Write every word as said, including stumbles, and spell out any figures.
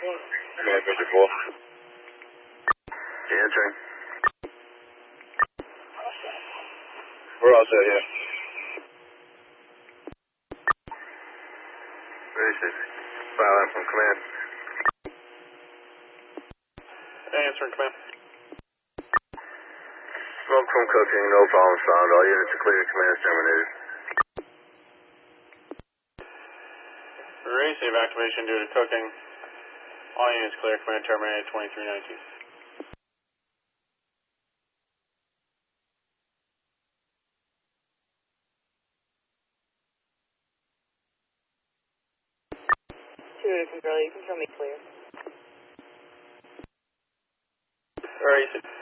Command Major four. Yeah, answering. We're all set here. Very safe. File from command. Answering command. Smoke from cooking, no problems found. All units are clear. Command is terminated. Race evacuation due to cooking. All units clear. Command terminated. twenty-three nineteen. Two to control, you can tell me clear. Race